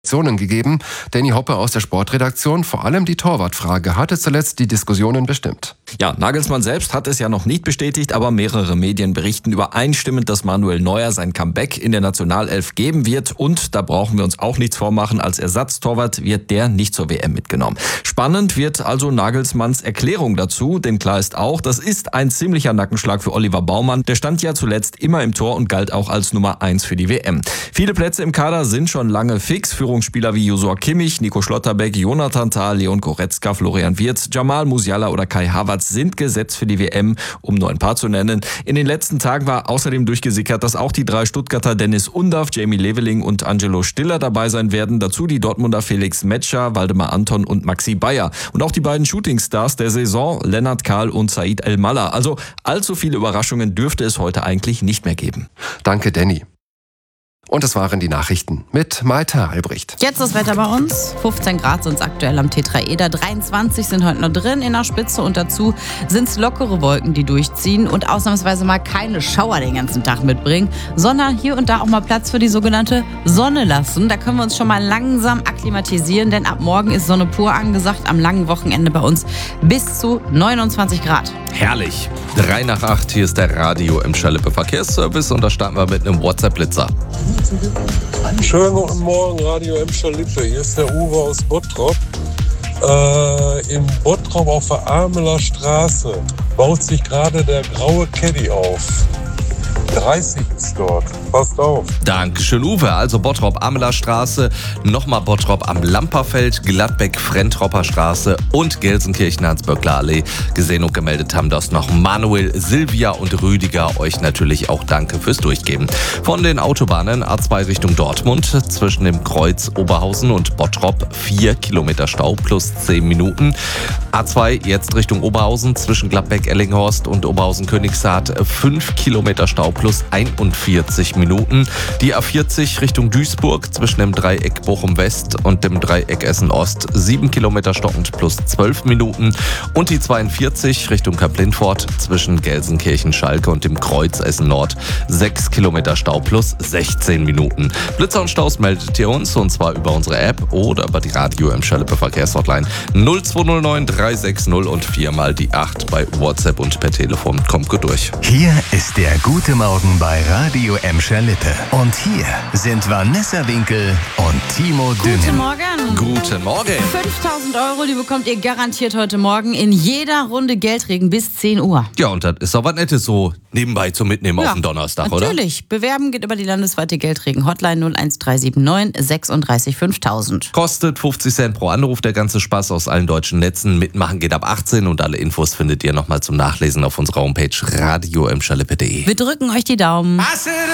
gegeben. Danny Hoppe aus der Sportredaktion. Vor allem die Torwartfrage hatte zuletzt die Diskussionen bestimmt. Ja, Nagelsmann selbst hat es ja noch nicht bestätigt, aber mehrere Medien berichten übereinstimmend, dass Manuel Neuer sein Comeback in der Nationalelf geben wird. Und da brauchen wir uns auch nichts vormachen, als Ersatztorwart wird der nicht zur WM mitgenommen. Spannend wird also Nagelsmanns Erklärung dazu, denn klar ist auch, das ist ein ziemlicher Nackenschlag für Oliver Baumann. Der stand ja zuletzt immer im Tor und galt auch als Nummer 1 für die WM. Viele Plätze im Kader sind schon lange fix. Führungsspieler wie Joshua Kimmich, Nico Schlotterbeck, Jonathan Tah, Leon Goretzka, Florian Wirtz, Jamal Musiala oder Kai Havertz sind gesetzt für die WM, um nur ein paar zu nennen. In den letzten Tagen war außerdem durchgesickert, dass auch die 3 Stuttgarter Dennis Undaff, Jamie Leveling und Angelo Stiller dabei sein werden. Dazu die Dortmunder Felix Metscher, Waldemar Anton und Maxi Bayer. Und auch die beiden Shootingstars der Saison, Lennart Kahl und Said El-Mallah. Also allzu viele Überraschungen dürfte es heute eigentlich nicht mehr geben. Danke, Danny. Und das waren die Nachrichten mit Maita Albrecht. Jetzt das Wetter bei uns. 15 Grad sind es aktuell am Tetraeder. 23 sind heute noch drin in der Spitze. Und dazu sind es lockere Wolken, die durchziehen und ausnahmsweise mal keine Schauer den ganzen Tag mitbringen, sondern hier und da auch mal Platz für die sogenannte Sonne lassen. Da können wir uns schon mal langsam akklimatisieren, denn ab morgen ist Sonne pur angesagt. Am langen Wochenende bei uns bis zu 29 Grad. Herrlich. 3 nach 8, hier ist der Radio im Schalippe Verkehrsservice und da starten wir mit einem WhatsApp-Blitzer. Schönen guten Morgen, Radio Emscher Lippe. Hier ist der Uwe aus Bottrop. In Bottrop auf der Ameler Straße baut sich gerade der graue Caddy auf. 30 ist dort. Passt auf. Dankeschön, Uwe. Also Bottrop, Ameler Straße, nochmal Bottrop am Lamperfeld, Gladbeck, Frentropper Straße und Gelsenkirchen Hans-Böckler Allee. Gesehen und gemeldet haben das noch Manuel, Silvia und Rüdiger. Euch natürlich auch danke fürs Durchgeben. Von den Autobahnen A2 Richtung Dortmund zwischen dem Kreuz Oberhausen und Bottrop 4 Kilometer Stau plus 10 Minuten. A2 jetzt Richtung Oberhausen zwischen Gladbeck-Ellinghorst und Oberhausen-Königshardt 5 Kilometer Stau plus 41 Minuten. Die A40 Richtung Duisburg zwischen dem Dreieck Bochum-West und dem Dreieck Essen-Ost 7 Kilometer stockend plus 12 Minuten. Und die 42 Richtung Kap-Lindfort zwischen Gelsenkirchen-Schalke und dem Kreuz Essen-Nord 6 Kilometer Stau plus 16 Minuten. Blitzer und Staus meldet ihr uns und zwar über unsere App oder über die Radio im Schalippe Verkehrshotline 0209 360 und 4 mal die 8 bei WhatsApp und per Telefon. Kommt gut durch. Hier ist der Gute Morgen bei Radio Emscher Lippe. Und hier sind Vanessa Winkel und Timo Düngen. Guten Morgen. Guten Morgen. 5.000 €, die bekommt ihr garantiert heute Morgen in jeder Runde Geldregen bis 10 Uhr. Ja, und das ist doch was Nettes so nebenbei zum Mitnehmen auf den Donnerstag, natürlich. oder? Natürlich. Bewerben geht über die landesweite Geldregen-Hotline 01379 36 5000. Kostet 50 Cent pro Anruf, der ganze Spaß aus allen deutschen Netzen. Mitmachen geht ab 18 und alle Infos findet ihr nochmal zum Nachlesen auf unserer Homepage radioemscherlippe.de. Wir drücken euch die Daumen.